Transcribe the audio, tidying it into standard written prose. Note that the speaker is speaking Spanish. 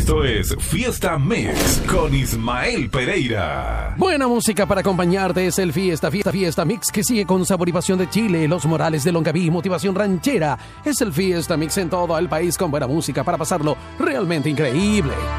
Esto es Fiesta Mix con Ismael Pereira. Buena música para acompañarte es el Fiesta Mix, que sigue con sabor y pasión de Chile, Los Morales de Longaví, motivación ranchera. Es el Fiesta Mix en todo el país con buena música para pasarlo realmente increíble.